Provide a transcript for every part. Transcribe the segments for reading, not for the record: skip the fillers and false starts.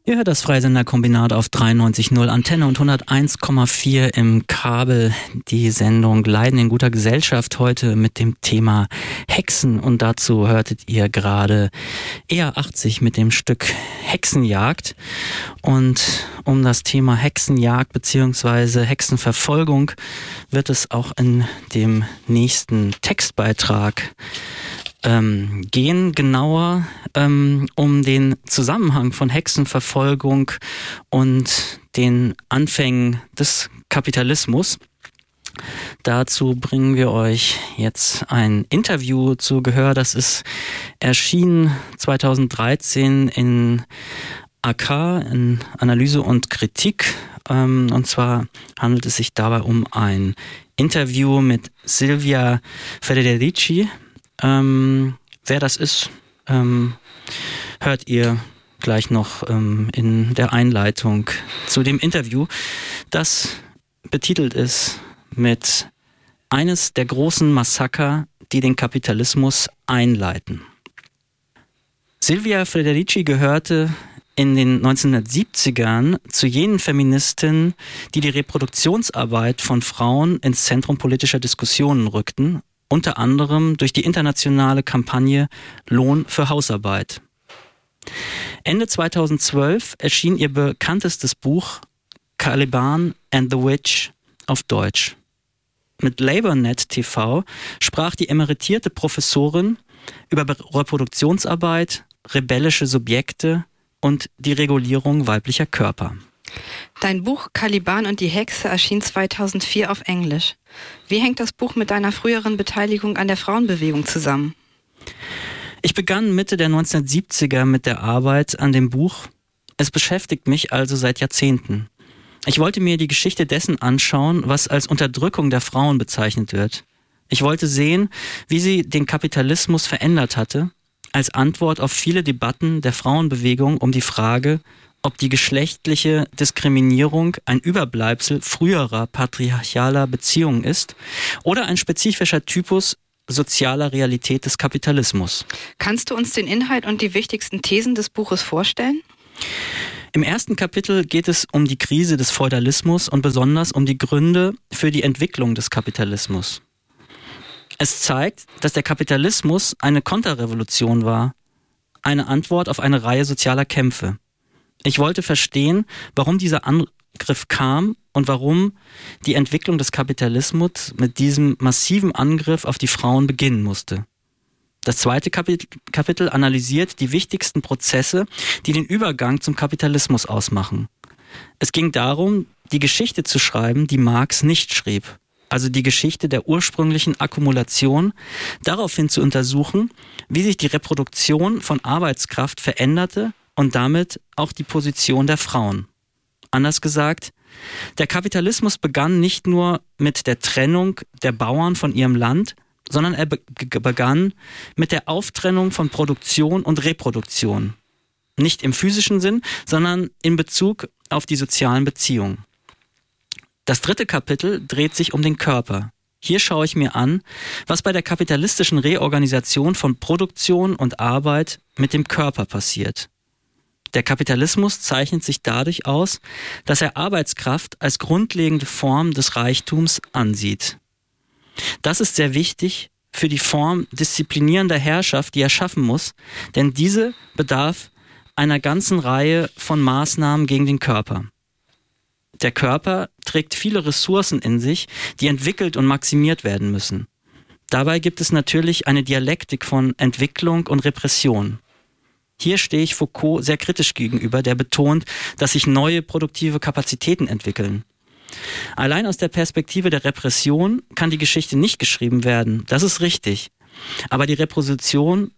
Ihr hört das Freisenderkombinat auf 93.0 Antenne und 101,4 im Kabel. Die Sendung Leiden in guter Gesellschaft heute mit dem Thema Hexen. Und dazu hörtet ihr gerade ER80 mit dem Stück Hexenjagd. Und um das Thema Hexenjagd bzw. Hexenverfolgung wird es auch in dem nächsten Textbeitrag gehen, genauer um den Zusammenhang von Hexenverfolgung und den Anfängen des Kapitalismus. Dazu bringen wir euch jetzt ein Interview zu Gehör. Das ist erschienen 2013 in AK, in Analyse und Kritik. Und zwar handelt es sich dabei um ein Interview mit Silvia Federici. Wer das ist, hört ihr gleich noch in der Einleitung zu dem Interview, das betitelt ist mit eines der großen Massaker, die den Kapitalismus einleiten. Silvia Federici gehörte in den 1970ern zu jenen Feministinnen, die die Reproduktionsarbeit von Frauen ins Zentrum politischer Diskussionen rückten, unter anderem durch die internationale Kampagne Lohn für Hausarbeit. Ende 2012 erschien ihr bekanntestes Buch Caliban and the Witch auf Deutsch. Mit LabourNet TV sprach die emeritierte Professorin über Reproduktionsarbeit, rebellische Subjekte und die Regulierung weiblicher Körper. Dein Buch Caliban und die Hexe erschien 2004 auf Englisch. Wie hängt das Buch mit deiner früheren Beteiligung an der Frauenbewegung zusammen? Ich begann Mitte der 1970er mit der Arbeit an dem Buch. Es beschäftigt mich also seit Jahrzehnten. Ich wollte mir die Geschichte dessen anschauen, was als Unterdrückung der Frauen bezeichnet wird. Ich wollte sehen, wie sie den Kapitalismus verändert hatte, als Antwort auf viele Debatten der Frauenbewegung um die Frage, ob die geschlechtliche Diskriminierung ein Überbleibsel früherer patriarchaler Beziehungen ist oder ein spezifischer Typus sozialer Realität des Kapitalismus. Kannst du uns den Inhalt und die wichtigsten Thesen des Buches vorstellen? Im ersten Kapitel geht es um die Krise des Feudalismus und besonders um die Gründe für die Entwicklung des Kapitalismus. Es zeigt, dass der Kapitalismus eine Konterrevolution war, eine Antwort auf eine Reihe sozialer Kämpfe. Ich wollte verstehen, warum dieser Angriff kam und warum die Entwicklung des Kapitalismus mit diesem massiven Angriff auf die Frauen beginnen musste. Das zweite Kapitel analysiert die wichtigsten Prozesse, die den Übergang zum Kapitalismus ausmachen. Es ging darum, die Geschichte zu schreiben, die Marx nicht schrieb. Also die Geschichte der ursprünglichen Akkumulation, daraufhin zu untersuchen, wie sich die Reproduktion von Arbeitskraft veränderte und damit auch die Position der Frauen. Anders gesagt, der Kapitalismus begann nicht nur mit der Trennung der Bauern von ihrem Land, sondern er begann mit der Auftrennung von Produktion und Reproduktion. Nicht im physischen Sinn, sondern in Bezug auf die sozialen Beziehungen. Das dritte Kapitel dreht sich um den Körper. Hier schaue ich mir an, was bei der kapitalistischen Reorganisation von Produktion und Arbeit mit dem Körper passiert. Der Kapitalismus zeichnet sich dadurch aus, dass er Arbeitskraft als grundlegende Form des Reichtums ansieht. Das ist sehr wichtig für die Form disziplinierender Herrschaft, die er schaffen muss, denn diese bedarf einer ganzen Reihe von Maßnahmen gegen den Körper. Der Körper trägt viele Ressourcen in sich, die entwickelt und maximiert werden müssen. Dabei gibt es natürlich eine Dialektik von Entwicklung und Repression. Hier stehe ich Foucault sehr kritisch gegenüber, der betont, dass sich neue produktive Kapazitäten entwickeln. Allein aus der Perspektive der Repression kann die Geschichte nicht geschrieben werden. Das ist richtig. Aber die Repression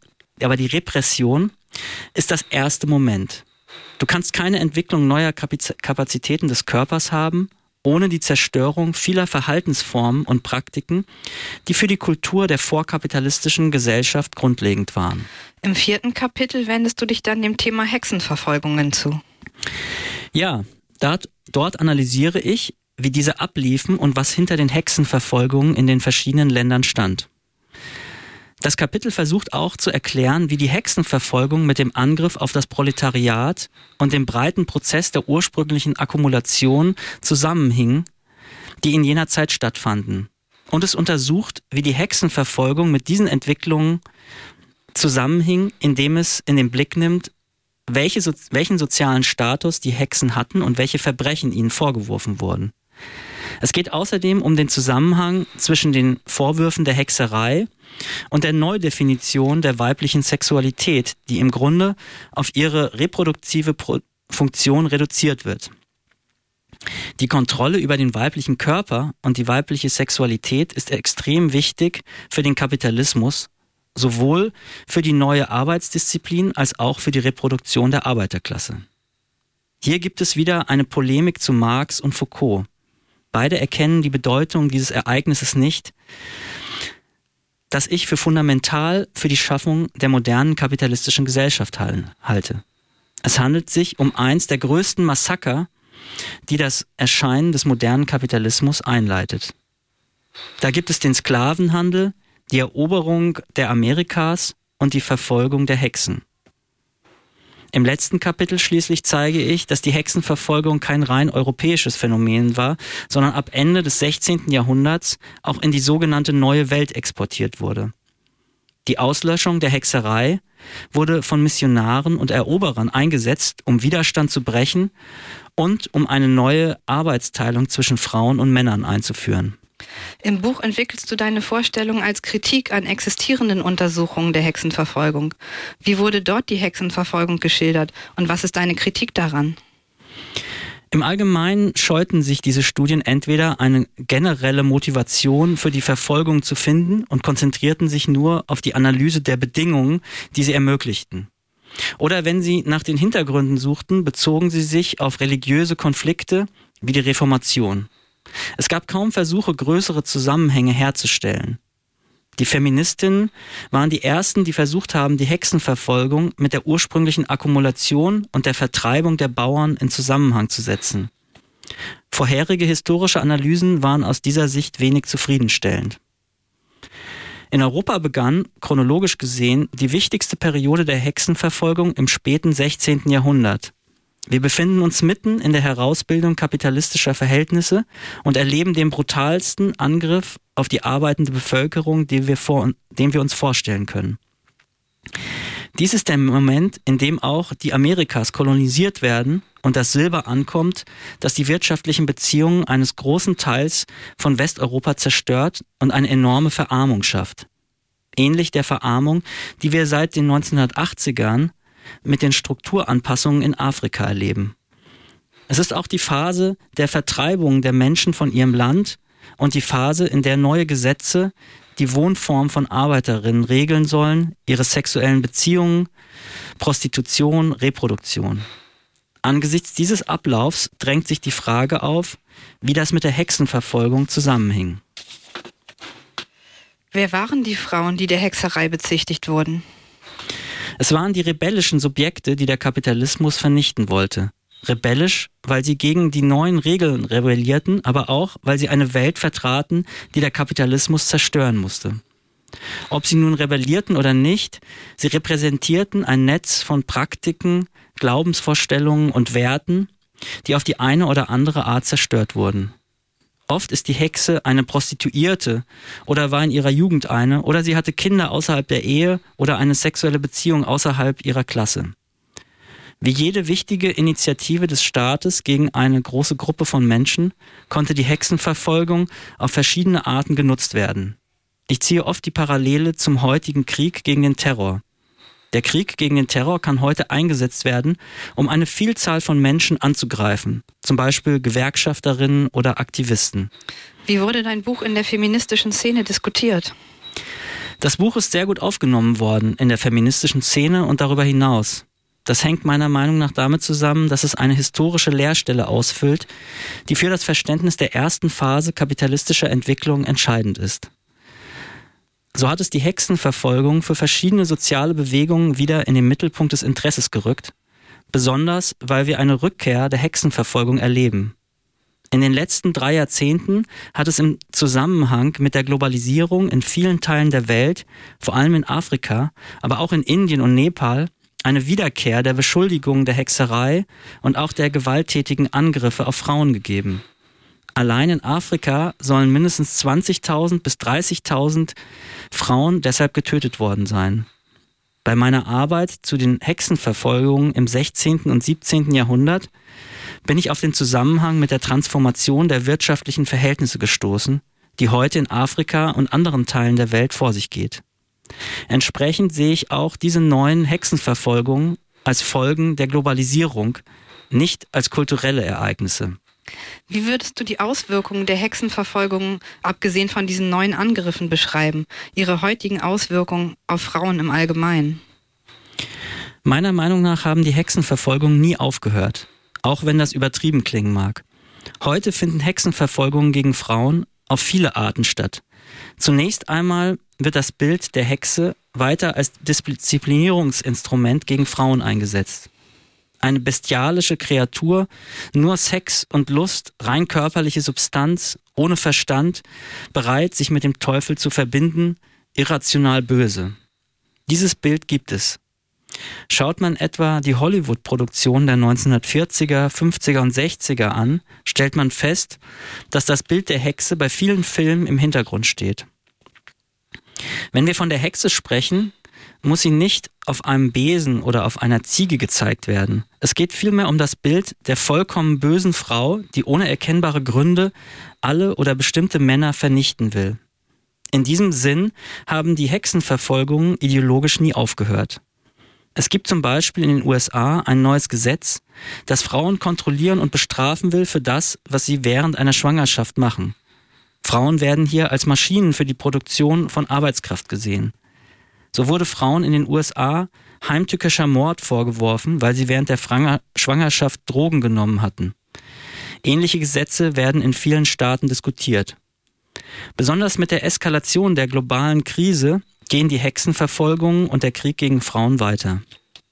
ist das erste Moment. Du kannst keine Entwicklung neuer Kapazitäten des Körpers haben, ohne die Zerstörung vieler Verhaltensformen und Praktiken, die für die Kultur der vorkapitalistischen Gesellschaft grundlegend waren. Im 4. Kapitel wendest du dich dann dem Thema Hexenverfolgungen zu. Ja, dort analysiere ich, wie diese abliefen und was hinter den Hexenverfolgungen in den verschiedenen Ländern stand. Das Kapitel versucht auch zu erklären, wie die Hexenverfolgung mit dem Angriff auf das Proletariat und dem breiten Prozess der ursprünglichen Akkumulation zusammenhing, die in jener Zeit stattfanden. Und es untersucht, wie die Hexenverfolgung mit diesen Entwicklungen zusammenhing, indem es in den Blick nimmt, welchen sozialen Status die Hexen hatten und welche Verbrechen ihnen vorgeworfen wurden. Es geht außerdem um den Zusammenhang zwischen den Vorwürfen der Hexerei und der Neudefinition der weiblichen Sexualität, die im Grunde auf ihre reproduktive Funktion reduziert wird. Die Kontrolle über den weiblichen Körper und die weibliche Sexualität ist extrem wichtig für den Kapitalismus, sowohl für die neue Arbeitsdisziplin als auch für die Reproduktion der Arbeiterklasse. Hier gibt es wieder eine Polemik zu Marx und Foucault. Beide erkennen die Bedeutung dieses Ereignisses nicht, das ich für fundamental für die Schaffung der modernen kapitalistischen Gesellschaft halte. Es handelt sich um eins der größten Massaker, die das Erscheinen des modernen Kapitalismus einleitet. Da gibt es den Sklavenhandel, die Eroberung der Amerikas und die Verfolgung der Hexen. Im letzten Kapitel schließlich zeige ich, dass die Hexenverfolgung kein rein europäisches Phänomen war, sondern ab Ende des 16. Jahrhunderts auch in die sogenannte Neue Welt exportiert wurde. Die Auslöschung der Hexerei wurde von Missionaren und Eroberern eingesetzt, um Widerstand zu brechen und um eine neue Arbeitsteilung zwischen Frauen und Männern einzuführen. Im Buch entwickelst du deine Vorstellung als Kritik an existierenden Untersuchungen der Hexenverfolgung. Wie wurde dort die Hexenverfolgung geschildert und was ist deine Kritik daran? Im Allgemeinen scheuten sich diese Studien entweder eine generelle Motivation für die Verfolgung zu finden und konzentrierten sich nur auf die Analyse der Bedingungen, die sie ermöglichten. Oder wenn sie nach den Hintergründen suchten, bezogen sie sich auf religiöse Konflikte wie die Reformation. Es gab kaum Versuche, größere Zusammenhänge herzustellen. Die Feministinnen waren die ersten, die versucht haben, die Hexenverfolgung mit der ursprünglichen Akkumulation und der Vertreibung der Bauern in Zusammenhang zu setzen. Vorherige historische Analysen waren aus dieser Sicht wenig zufriedenstellend. In Europa begann, chronologisch gesehen, die wichtigste Periode der Hexenverfolgung im späten 16. Jahrhundert. Wir befinden uns mitten in der Herausbildung kapitalistischer Verhältnisse und erleben den brutalsten Angriff auf die arbeitende Bevölkerung, den wir uns vorstellen können. Dies ist der Moment, in dem auch die Amerikas kolonisiert werden und das Silber ankommt, das die wirtschaftlichen Beziehungen eines großen Teils von Westeuropa zerstört und eine enorme Verarmung schafft. Ähnlich der Verarmung, die wir seit den 1980ern mit den Strukturanpassungen in Afrika erleben. Es ist auch die Phase der Vertreibung der Menschen von ihrem Land und die Phase, in der neue Gesetze die Wohnform von Arbeiterinnen regeln sollen, ihre sexuellen Beziehungen, Prostitution, Reproduktion. Angesichts dieses Ablaufs drängt sich die Frage auf, wie das mit der Hexenverfolgung zusammenhing. Wer waren die Frauen, die der Hexerei bezichtigt wurden? Es waren die rebellischen Subjekte, die der Kapitalismus vernichten wollte. Rebellisch, weil sie gegen die neuen Regeln rebellierten, aber auch, weil sie eine Welt vertraten, die der Kapitalismus zerstören musste. Ob sie nun rebellierten oder nicht, sie repräsentierten ein Netz von Praktiken, Glaubensvorstellungen und Werten, die auf die eine oder andere Art zerstört wurden. Oft ist die Hexe eine Prostituierte oder war in ihrer Jugend eine oder sie hatte Kinder außerhalb der Ehe oder eine sexuelle Beziehung außerhalb ihrer Klasse. Wie jede wichtige Initiative des Staates gegen eine große Gruppe von Menschen konnte die Hexenverfolgung auf verschiedene Arten genutzt werden. Ich ziehe oft die Parallele zum heutigen Krieg gegen den Terror. Der Krieg gegen den Terror kann heute eingesetzt werden, um eine Vielzahl von Menschen anzugreifen, zum Beispiel Gewerkschafterinnen oder Aktivisten. Wie wurde dein Buch in der feministischen Szene diskutiert? Das Buch ist sehr gut aufgenommen worden in der feministischen Szene und darüber hinaus. Das hängt meiner Meinung nach damit zusammen, dass es eine historische Leerstelle ausfüllt, die für das Verständnis der ersten Phase kapitalistischer Entwicklung entscheidend ist. So hat es die Hexenverfolgung für verschiedene soziale Bewegungen wieder in den Mittelpunkt des Interesses gerückt, besonders weil wir eine Rückkehr der Hexenverfolgung erleben. In den letzten 3 Jahrzehnten hat es im Zusammenhang mit der Globalisierung in vielen Teilen der Welt, vor allem in Afrika, aber auch in Indien und Nepal, eine Wiederkehr der Beschuldigungen der Hexerei und auch der gewalttätigen Angriffe auf Frauen gegeben. Allein in Afrika sollen mindestens 20.000 bis 30.000 Frauen deshalb getötet worden sein. Bei meiner Arbeit zu den Hexenverfolgungen im 16. und 17. Jahrhundert bin ich auf den Zusammenhang mit der Transformation der wirtschaftlichen Verhältnisse gestoßen, die heute in Afrika und anderen Teilen der Welt vor sich geht. Entsprechend sehe ich auch diese neuen Hexenverfolgungen als Folgen der Globalisierung, nicht als kulturelle Ereignisse. Wie würdest du die Auswirkungen der Hexenverfolgung, abgesehen von diesen neuen Angriffen, beschreiben? Ihre heutigen Auswirkungen auf Frauen im Allgemeinen? Meiner Meinung nach haben die Hexenverfolgungen nie aufgehört, auch wenn das übertrieben klingen mag. Heute finden Hexenverfolgungen gegen Frauen auf viele Arten statt. Zunächst einmal wird das Bild der Hexe weiter als Disziplinierungsinstrument gegen Frauen eingesetzt. Eine bestialische Kreatur, nur Sex und Lust, rein körperliche Substanz, ohne Verstand, bereit, sich mit dem Teufel zu verbinden, irrational böse. Dieses Bild gibt es. Schaut man etwa die Hollywood-Produktion der 1940er, 50er und 60er an, stellt man fest, dass das Bild der Hexe bei vielen Filmen im Hintergrund steht. Wenn wir von der Hexe sprechen, muss sie nicht auf einem Besen oder auf einer Ziege gezeigt werden. Es geht vielmehr um das Bild der vollkommen bösen Frau, die ohne erkennbare Gründe alle oder bestimmte Männer vernichten will. In diesem Sinn haben die Hexenverfolgungen ideologisch nie aufgehört. Es gibt zum Beispiel in den USA ein neues Gesetz, das Frauen kontrollieren und bestrafen will für das, was sie während einer Schwangerschaft machen. Frauen werden hier als Maschinen für die Produktion von Arbeitskraft gesehen. So wurde Frauen in den USA heimtückischer Mord vorgeworfen, weil sie während der Schwangerschaft Drogen genommen hatten. Ähnliche Gesetze werden in vielen Staaten diskutiert. Besonders mit der Eskalation der globalen Krise gehen die Hexenverfolgungen und der Krieg gegen Frauen weiter.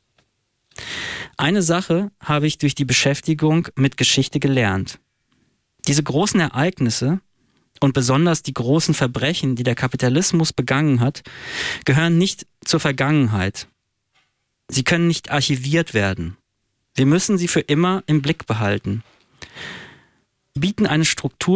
Eine Sache habe ich durch die Beschäftigung mit Geschichte gelernt. Diese großen Ereignisse und besonders die großen Verbrechen, die der Kapitalismus begangen hat, gehören nicht zur Vergangenheit. Sie können nicht archiviert werden. Wir müssen sie für immer im Blick behalten. Sie bieten eine Struktur